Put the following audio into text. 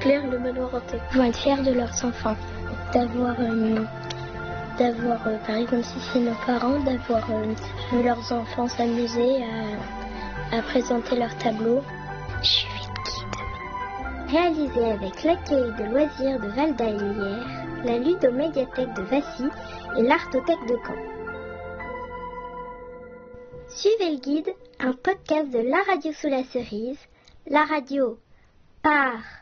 Claire, le manoir hanté. Ils vont être fiers de leurs enfants, d'avoir par exemple si c'est nos parents, d'avoir vu leurs enfants s'amuser à présenter leur tableau. Réalisé avec l'accueil de loisirs de Val-d'Ailière, la Ludomédiathèque de Vassy et l'Artothèque de Caen. Suivez le guide, un podcast de La Radio sous la cerise, la radio par